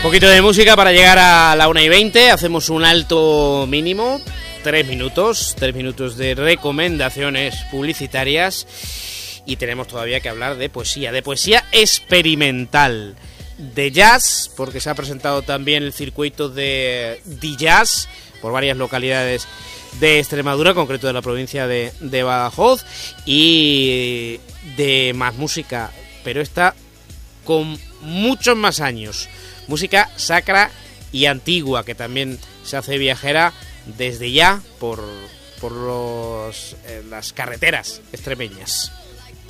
Un poquito de música para llegar a la 1:20. Hacemos un alto mínimo, 3 minutos de recomendaciones publicitarias. Y tenemos todavía que hablar de poesía experimental, de jazz, porque se ha presentado también el circuito de jazz por varias localidades de Extremadura, en concreto de la provincia de Badajoz, y de más música, pero esta con muchos más años, música sacra y antigua, que también se hace viajera desde ya por las carreteras extremeñas.